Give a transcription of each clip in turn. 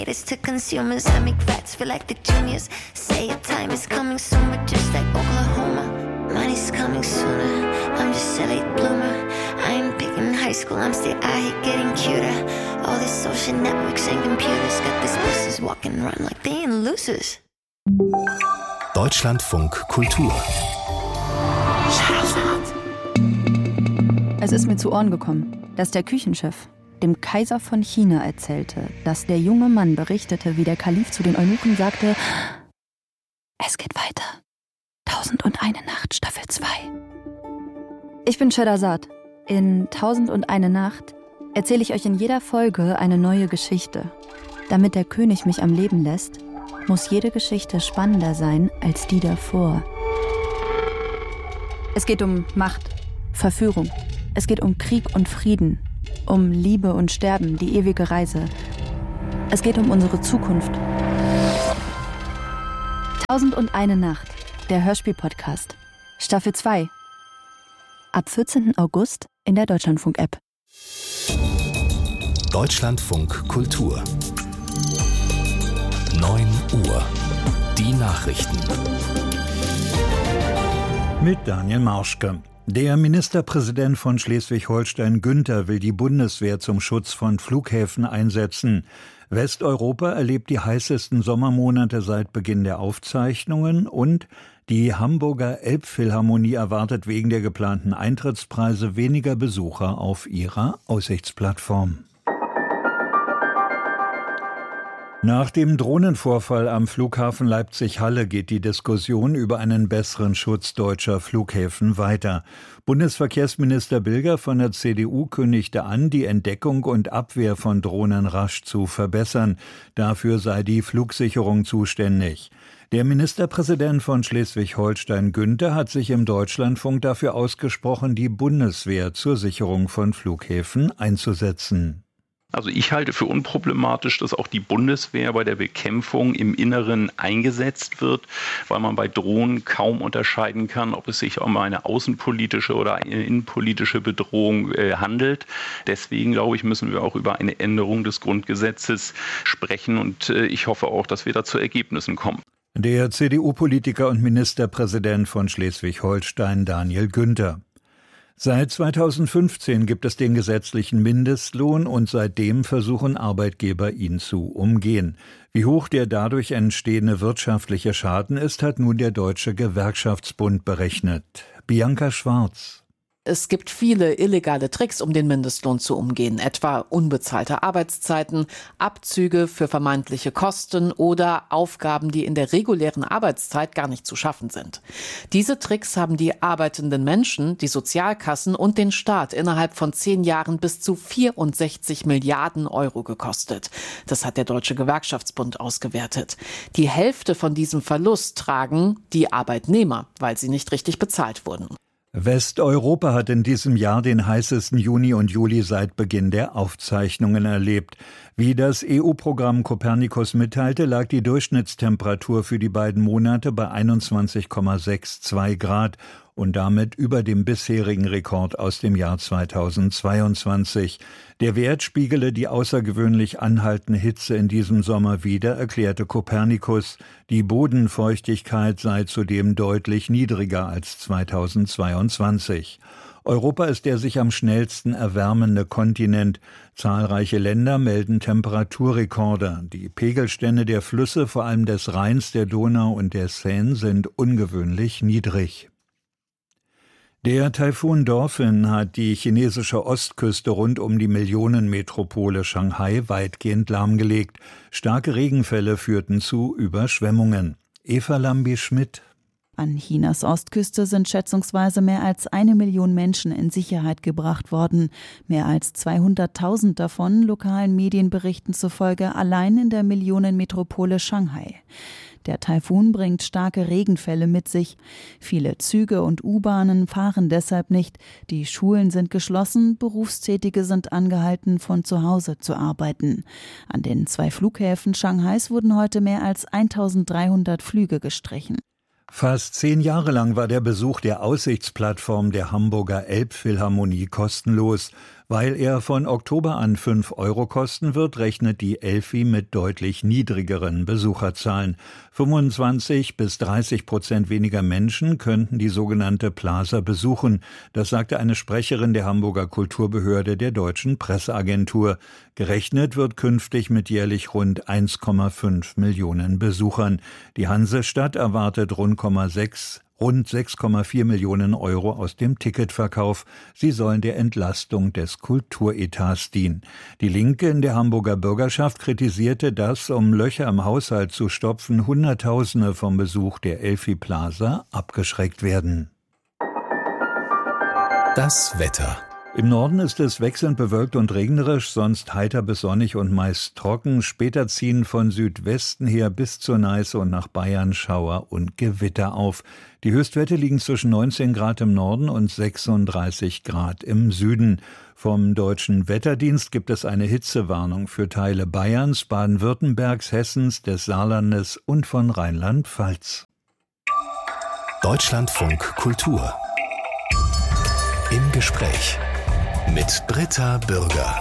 It's to consumers, I make rats feel like the juniors. Say your time is coming soon, but just like Oklahoma, money's coming sooner. I'm just a late bloomer. I ain't picking high school, I'm still out here getting cuter. All these social networks and computers got these pussies walking around like they ain't losers. Deutschlandfunk Kultur. Es ist mir zu Ohren gekommen, dass der Küchenchef dem Kaiser von China erzählte, dass der junge Mann berichtete, wie der Kalif zu den Eunuchen sagte: Es geht weiter. 1001 Nacht, Staffel 2. Ich bin Scheherazad. In 1001 Nacht erzähle ich euch in jeder Folge eine neue Geschichte. Damit der König mich am Leben lässt, muss jede Geschichte spannender sein als die davor. Es geht um Macht, Verführung. Es geht um Krieg und Frieden, um Liebe und Sterben, die ewige Reise. Es geht um unsere Zukunft. 1001 Nacht, der Hörspiel-Podcast. Staffel 2. Ab 14. August in der Deutschlandfunk-App. Deutschlandfunk Kultur. 9 Uhr. Die Nachrichten. Mit Daniel Marschke. Der Ministerpräsident von Schleswig-Holstein Günther will die Bundeswehr zum Schutz von Flughäfen einsetzen. Westeuropa erlebt die heißesten Sommermonate seit Beginn der Aufzeichnungen und die Hamburger Elbphilharmonie erwartet wegen der geplanten Eintrittspreise weniger Besucher auf ihrer Aussichtsplattform. Nach dem Drohnenvorfall am Flughafen Leipzig-Halle geht die Diskussion über einen besseren Schutz deutscher Flughäfen weiter. Bundesverkehrsminister Bilger von der CDU kündigte an, die Entdeckung und Abwehr von Drohnen rasch zu verbessern. Dafür sei die Flugsicherung zuständig. Der Ministerpräsident von Schleswig-Holstein Günther hat sich im Deutschlandfunk dafür ausgesprochen, die Bundeswehr zur Sicherung von Flughäfen einzusetzen. Also ich halte für unproblematisch, dass auch die Bundeswehr bei der Bekämpfung im Inneren eingesetzt wird, weil man bei Drohnen kaum unterscheiden kann, ob es sich um eine außenpolitische oder eine innenpolitische Bedrohung handelt. Deswegen, glaube ich, müssen wir auch über eine Änderung des Grundgesetzes sprechen und ich hoffe auch, dass wir da zu Ergebnissen kommen. Der CDU-Politiker und Ministerpräsident von Schleswig-Holstein Daniel Günther. Seit 2015 gibt es den gesetzlichen Mindestlohn und seitdem versuchen Arbeitgeber, ihn zu umgehen. Wie hoch der dadurch entstehende wirtschaftliche Schaden ist, hat nun der Deutsche Gewerkschaftsbund berechnet. Bianca Schwarz. Es gibt viele illegale Tricks, um den Mindestlohn zu umgehen, etwa unbezahlte Arbeitszeiten, Abzüge für vermeintliche Kosten oder Aufgaben, die in der regulären Arbeitszeit gar nicht zu schaffen sind. Diese Tricks haben die arbeitenden Menschen, die Sozialkassen und den Staat innerhalb von 10 Jahren bis zu 64 Milliarden Euro gekostet. Das hat der Deutsche Gewerkschaftsbund ausgewertet. Die Hälfte von diesem Verlust tragen die Arbeitnehmer, weil sie nicht richtig bezahlt wurden. Westeuropa hat in diesem Jahr den heißesten Juni und Juli seit Beginn der Aufzeichnungen erlebt. Wie das EU-Programm Copernicus mitteilte, lag die Durchschnittstemperatur für die beiden Monate bei 21,62 Grad und damit über dem bisherigen Rekord aus dem Jahr 2022. Der Wert spiegele die außergewöhnlich anhaltende Hitze in diesem Sommer wider, erklärte Copernicus. Die Bodenfeuchtigkeit sei zudem deutlich niedriger als 2022. Europa ist der sich am schnellsten erwärmende Kontinent. Zahlreiche Länder melden Temperaturrekorde. Die Pegelstände der Flüsse, vor allem des Rheins, der Donau und der Seine, sind ungewöhnlich niedrig. Der Taifun Dorphin hat die chinesische Ostküste rund um die Millionenmetropole Shanghai weitgehend lahmgelegt. Starke Regenfälle führten zu Überschwemmungen. Eva Lambi-Schmidt. An Chinas Ostküste sind schätzungsweise mehr als 1 Million Menschen in Sicherheit gebracht worden. Mehr als 200.000 davon, lokalen Medienberichten zufolge, allein in der Millionenmetropole Shanghai. Der Taifun bringt starke Regenfälle mit sich. Viele Züge und U-Bahnen fahren deshalb nicht. Die Schulen sind geschlossen, Berufstätige sind angehalten, von zu Hause zu arbeiten. An den 2 Flughäfen Shanghais wurden heute mehr als 1.300 Flüge gestrichen. Fast 10 Jahre lang war der Besuch der Aussichtsplattform der Hamburger Elbphilharmonie kostenlos. Weil er von Oktober an 5 € kosten wird, rechnet die Elfi mit deutlich niedrigeren Besucherzahlen. 25-30% weniger Menschen könnten die sogenannte Plaza besuchen. Das sagte eine Sprecherin der Hamburger Kulturbehörde der Deutschen Presseagentur. Gerechnet wird künftig mit jährlich rund 1,5 Millionen Besuchern. Die Hansestadt erwartet rund 6,4 Millionen € aus dem Ticketverkauf. Sie sollen der Entlastung des Kulturetats dienen. Die Linke in der Hamburger Bürgerschaft kritisierte, dass, um Löcher im Haushalt zu stopfen, Hunderttausende vom Besuch der Elfi Plaza abgeschreckt werden. Das Wetter. Im Norden ist es wechselnd bewölkt und regnerisch, sonst heiter bis sonnig und meist trocken. Später ziehen von Südwesten her bis zur Neiße und nach Bayern Schauer und Gewitter auf. Die Höchstwerte liegen zwischen 19 Grad im Norden und 36 Grad im Süden. Vom Deutschen Wetterdienst gibt es eine Hitzewarnung für Teile Bayerns, Baden-Württembergs, Hessens, des Saarlandes und von Rheinland-Pfalz. Deutschlandfunk Kultur. Im Gespräch mit Britta Bürger.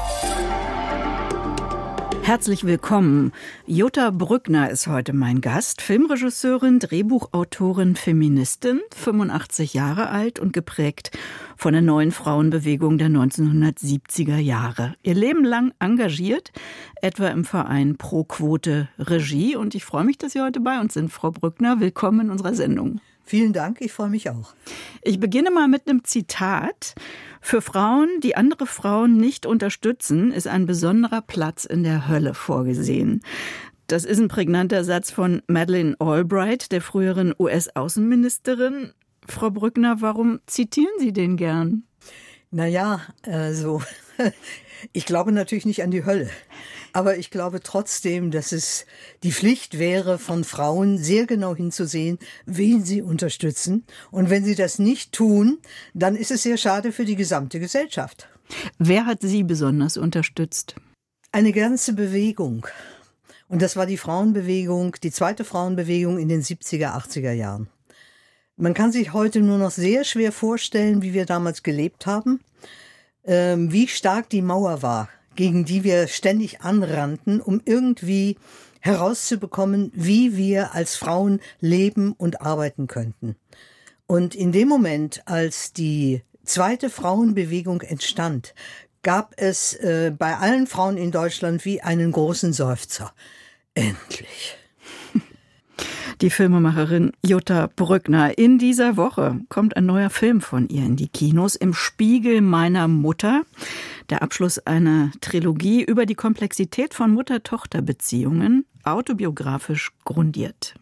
Herzlich willkommen. Jutta Brückner ist heute mein Gast, Filmregisseurin, Drehbuchautorin, Feministin, 85 Jahre alt und geprägt von der neuen Frauenbewegung der 1970er Jahre. Ihr Leben lang engagiert, etwa im Verein Pro Quote Regie. Und ich freue mich, dass Sie heute bei uns sind, Frau Brückner. Willkommen in unserer Sendung. Vielen Dank, ich freue mich auch. Ich beginne mal mit einem Zitat. Für Frauen, die andere Frauen nicht unterstützen, ist ein besonderer Platz in der Hölle vorgesehen. Das ist ein prägnanter Satz von Madeleine Albright, der früheren US-Außenministerin. Frau Brückner, warum zitieren Sie den gern? Naja, ich glaube natürlich nicht an die Hölle. Aber ich glaube trotzdem, dass es die Pflicht wäre, von Frauen sehr genau hinzusehen, wen sie unterstützen. Und wenn sie das nicht tun, dann ist es sehr schade für die gesamte Gesellschaft. Wer hat Sie besonders unterstützt? Eine ganze Bewegung. Und das war die Frauenbewegung, die zweite Frauenbewegung in den 70er, 80er Jahren. Man kann sich heute nur noch sehr schwer vorstellen, wie wir damals gelebt haben, wie stark die Mauer war, gegen die wir ständig anrannten, um irgendwie herauszubekommen, wie wir als Frauen leben und arbeiten könnten. Und in dem Moment, als die zweite Frauenbewegung entstand, gab es bei allen Frauen in Deutschland wie einen großen Seufzer. Endlich. Die Filmemacherin Jutta Brückner. In dieser Woche kommt ein neuer Film von ihr in die Kinos, Im Spiegel meiner Mutter. Der Abschluss einer Trilogie über die Komplexität von Mutter-Tochter-Beziehungen, autobiografisch grundiert.